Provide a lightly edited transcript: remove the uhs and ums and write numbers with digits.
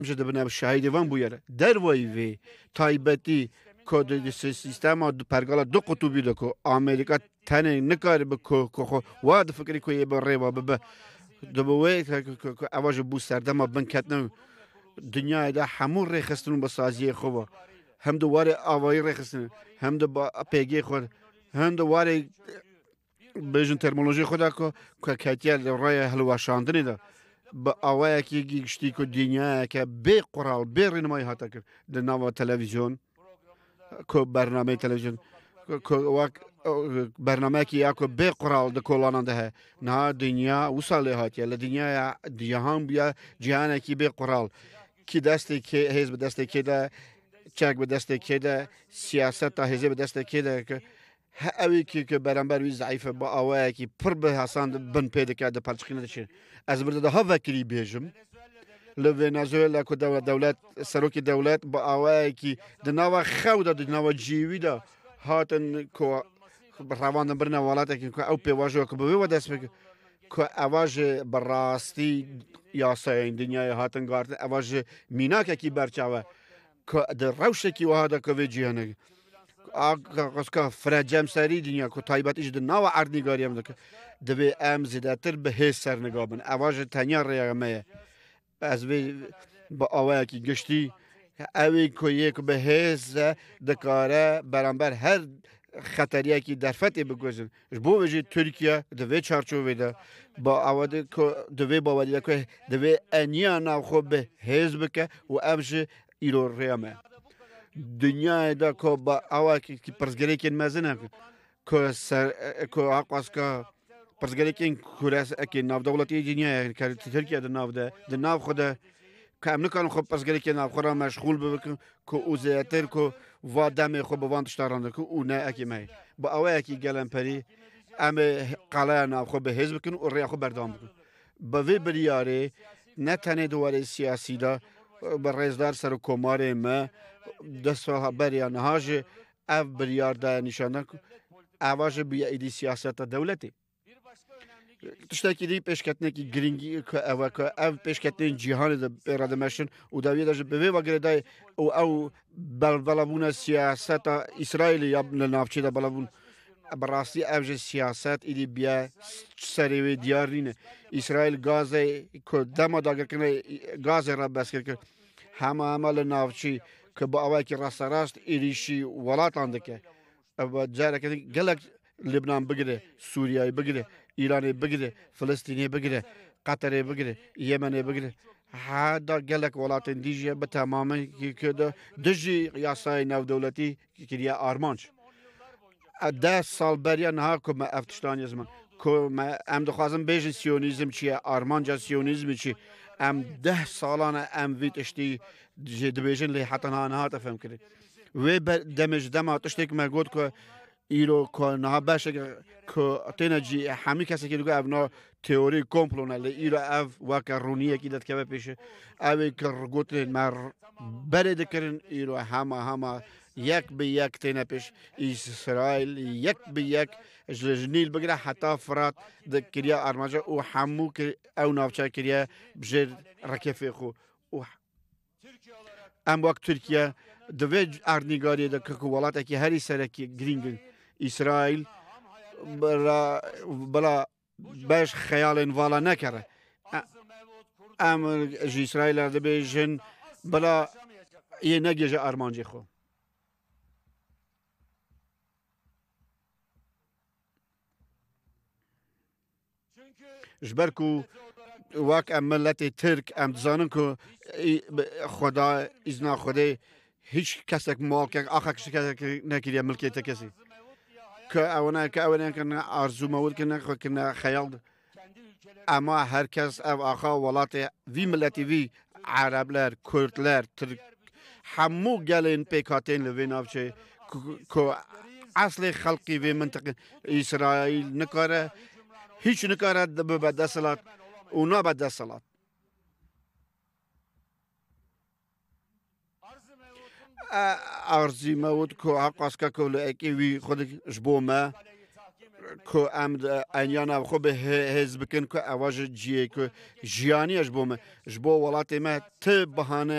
مش دبنا شاهد وان بویره در وی تایبتی کد سیستم پرگالا دو قطبی دکو آمریکا تنه نکار بکو خو واد فکری کو یه بره و به دبوی که اواج بو سردما بنکتن دنیا دا همون رخصتون با سازی خوبه هم دواره آوایی رخصتن هم دو با پیگی خود هم دواره بیشتر ترمولوژی خدا که کاتیل رای هلواشاندنی دا با آوایی که گیشتی که دنیا که به قرال به رنمای هاتا کرد در نوا تلویزیون که برنامه تلویزیون که برنامه که یا که به قرال دکولان ده نه دنیا وصله هاتیه لدنیا جهان بیا جهان کی به قرال کی دسته کی حزب دسته کی ده چک به دسته کی ده سیاست تا حزب دسته کی ده که اوی که برانبر وی ضعیفه با آوایی که پر به حسان بن پیدا کرده پرچخینه داشته از برده ها وکری بیجم لونزوئلا که دولت سروک دولت با آوایی که دنوا خود دنوا جیوی ده هاتن که روان برنه والاته که او پیواجه که به دست بگه که اواج براستی یا ساین دنیای هاتن گارد اواج مینا که کی برچاوه که در روش کی وهاده که وجیانه آقا فرجام سری دنیا که تایباتیش دنوا عردیگاری هم دکه دوی ام زیادتر به حس سرنگابن اواج تنیا ریامه از وی با آوایی که گشتی اوی که یک به حس دکاره برانبر هر خطریه که در فتح بگوزن بو وجه ترکیه دوی چارچوبه ده با آواده که دوی باوری که دوی انیا ناخو به حزب که و امش ایرو ریامه دنیا دا که با آوا که پرزگری کن مزنه که که آقاس که پرزگری کن کورس که ناو دولتی دنیا که ترکیه در ناو ده در ناو خود که ام نکن خب پرزگری کن ناو خورا مشغول بکن که او زیادتر که وادم خو بوان تشتارنده که او نه اکی با آوایی که گلم پری ام قلعه ناو خو به حزب کن و ریا خو بردام بکن با وی بریاره نه تنه دواره سیاسی دا با رئیسدار سر کماره ما دست بریان هاج اف بریار دا نشانه اواج بیا ایدی سیاست دولتی تشتاکی دی پیشکتنه کی گرینگی که اف پیشکتنه جهان دا اراده مشن و داویه داشت به وی وگره دای او بلابون سیاست اسرائیل یا نافچه دا بلابون براستی افج سیاست ایدی بیا سریوی دیار نینه اسرائیل گاز که دما داگر کنه گاز را بس کرد همه نافچی که با آوائی که راست ایریشی ولات آنده که و جاره که گلک لبنان بگیره سوریای بگیره ایرانی بگیره فلسطینی بگیره قطری بگیره یمنی بگیره هذا گلک ولات دیجی به تمامی که دجی یاسای نو دولتی که ریا آرمانش 10 سال بریا نه که ما افتشتانی زمان که ما ام دخوازم بیش سیونیزم چیه آرمانجا سیونیزم چی ام 10 سالانه ام ویتشتی دبیجن لی حتی نه تفهم کرد و دمج دم تشتیک مرگود که ایرو که نه باشه که تنجی همی کسی که دیگه اونا تئوری کمپلونه لی ایرو اف واقعونیه کی داد که بپیشه اوی که رگوت مر برد کردن ایرو همه یک به یک تنه پیش اسرائیل یک به یک جنیل بگیره حتی فرات دکریا آرماجا و همو که او نافچه کریا بجر رکفی خو ام وقت ترکیه دوی اردنگاری دا که ولاته که هری سره که گرینگن اسرائیل بلا باش خیال والا نکره ام جی اسرائیل دا بیجن بلا یه نگیجه آرمانجی خو جبركو واك ام ملت ترك ام زانن كو خدا اذن خدا هیچ کسک مالک آخر کسی نکردی ملکیت کسی که اونا کنه آرزو مود کنه خیال اما هر کس او آخا ولات وی ملتی وی عربلر کردلر ترک همو گلین پیکاتین لویناف چه که اصل خلقی وی منطقه اسرائیل نکاره هیچ نکاره به دستلات اونا به دستلات ارزی مود که حقاس که کل اکی وی خود جبومه که ام انیانا خو به حزب کن که اواج جیه که جیانی جبومه جبو ولات ما ت بهانه